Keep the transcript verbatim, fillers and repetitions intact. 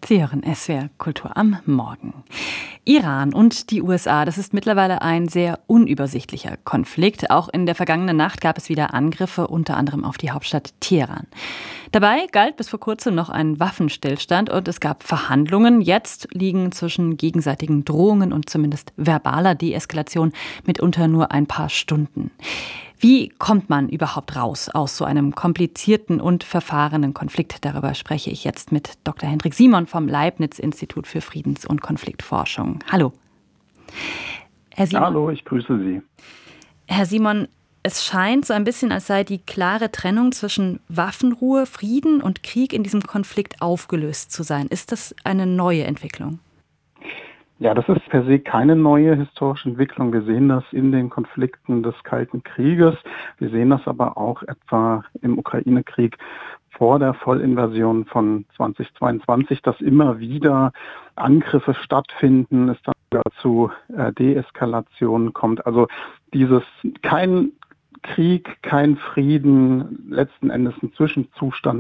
Sie hören S W R Kultur am Morgen. Iran und die U S A, das ist mittlerweile ein sehr unübersichtlicher Konflikt. Auch in der vergangenen Nacht gab es wieder Angriffe, unter anderem auf die Hauptstadt Teheran. Dabei galt bis vor kurzem noch ein Waffenstillstand und es gab Verhandlungen. Jetzt liegen zwischen gegenseitigen Drohungen und zumindest verbaler Deeskalation mitunter nur ein paar Stunden. Wie kommt man überhaupt raus aus so einem komplizierten und verfahrenen Konflikt? Darüber spreche ich jetzt mit Doktor Hendrik Simon vom Leibniz-Institut für Friedens- und Konfliktforschung. Hallo. Herr Simon. Hallo, ich grüße Sie. Herr Simon, es scheint so ein bisschen, als sei die klare Trennung zwischen Waffenruhe, Frieden und Krieg in diesem Konflikt aufgelöst zu sein. Ist das eine neue Entwicklung? Ja, das ist per se keine neue historische Entwicklung. Wir sehen das in den Konflikten des Kalten Krieges. Wir sehen das aber auch etwa im Ukraine-Krieg vor der Vollinvasion von zweitausendzweiundzwanzig, dass immer wieder Angriffe stattfinden, es dann zu äh, Deeskalationen kommt. Also dieses kein Krieg, kein Frieden, letzten Endes ein Zwischenzustand